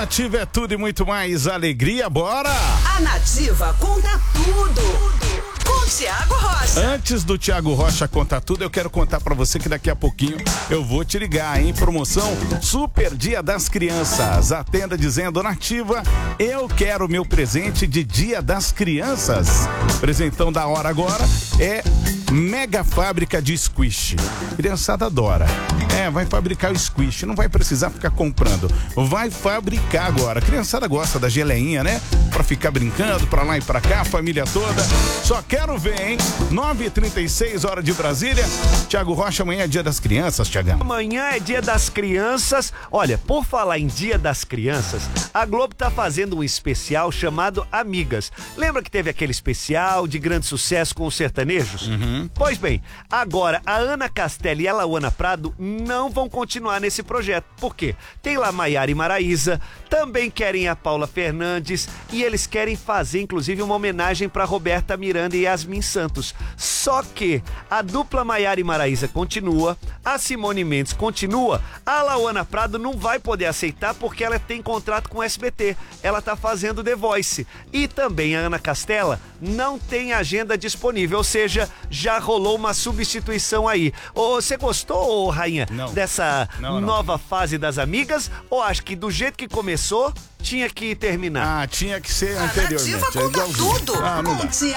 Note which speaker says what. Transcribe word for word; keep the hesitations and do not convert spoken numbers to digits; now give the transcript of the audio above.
Speaker 1: Nativa é tudo e muito mais alegria, bora!
Speaker 2: A Nativa conta tudo. Com Thiago Rocha.
Speaker 1: Antes do Thiago Rocha contar tudo, eu quero contar pra você que daqui a pouquinho eu vou te ligar, hein? Promoção Super Dia das Crianças. Atenda dizendo: Nativa, eu quero meu presente de Dia das Crianças. Presentão da hora agora é Mega Fábrica de Squish. Criançada adora. É, vai fabricar o squish, não vai precisar ficar comprando. Vai fabricar agora. Criançada gosta da geleinha, né? Pra ficar brincando pra lá e pra cá, a família toda. Só quero ver, hein? nove e trinta e seis, hora de Brasília. Thiago Rocha, amanhã é Dia das Crianças, Thiagão.
Speaker 3: Amanhã é Dia das Crianças. Olha, por falar em Dia das Crianças, a Globo tá fazendo um especial chamado Amigas. Lembra que teve aquele especial de grande sucesso com os sertanejos?
Speaker 1: Uhum.
Speaker 3: Pois bem, agora a Ana Castela e a Lauana Prado não vão continuar nesse projeto. Por quê? Tem lá Maiara e Maraísa, também querem a Paula Fernandes e eles querem fazer, inclusive, uma homenagem para Roberta Miranda e Yasmin Santos. Só que a dupla Maiara e Maraísa continua, a Simone Mendes continua, a Lauana Prado não vai poder aceitar porque ela tem contrato com o S B T. Ela tá fazendo The Voice. E também a Ana Castela não tem agenda disponível, ou seja, já rolou uma substituição aí. Ô, você gostou, rainha,
Speaker 1: não.
Speaker 3: dessa
Speaker 1: não, não.
Speaker 3: nova fase das amigas? Ou acha que do jeito que começou, tinha que terminar?
Speaker 1: Ah, tinha que ser
Speaker 2: A
Speaker 1: anteriormente.
Speaker 2: Nativa conta
Speaker 1: É igualzinho.
Speaker 2: tudo.
Speaker 1: Ah, não
Speaker 2: Com
Speaker 1: dá.